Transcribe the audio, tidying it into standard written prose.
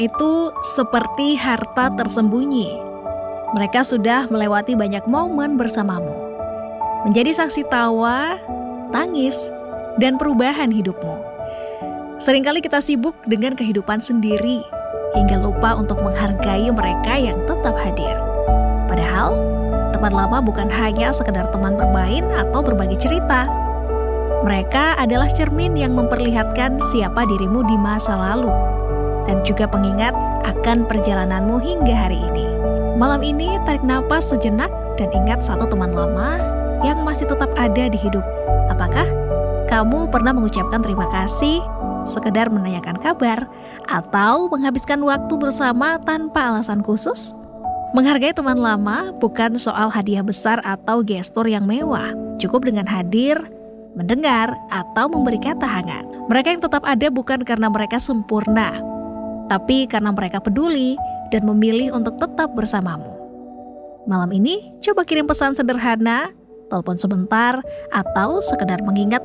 Itu seperti harta tersembunyi. Mereka sudah melewati banyak momen bersamamu, menjadi saksi tawa, tangis, dan perubahan hidupmu. Seringkali kita sibuk dengan kehidupan sendiri, hingga lupa untuk menghargai mereka yang tetap hadir. Padahal, teman lama bukan hanya sekedar teman bermain atau berbagi cerita. Mereka adalah cermin yang memperlihatkan siapa dirimu di masa lalu, dan juga pengingat akan perjalananmu hingga hari ini. Malam ini tarik napas sejenak dan ingat satu teman lama yang masih tetap ada di hidup. Apakah kamu pernah mengucapkan terima kasih, sekedar menanyakan kabar, atau menghabiskan waktu bersama tanpa alasan khusus? Menghargai teman lama bukan soal hadiah besar atau gestur yang mewah. Cukup dengan hadir, mendengar, atau memberi kata hangat. Mereka yang tetap ada bukan karena mereka sempurna, tapi karena mereka peduli dan memilih untuk tetap bersamamu. Malam ini, coba kirim pesan sederhana, telepon sebentar, atau sekedar mengingat